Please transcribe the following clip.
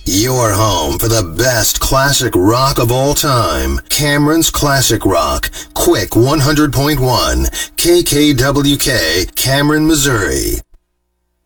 Your home for the best classic rock of all time. Cameron's Classic Rock. Quick 100.1. KKWK, Cameron, Missouri.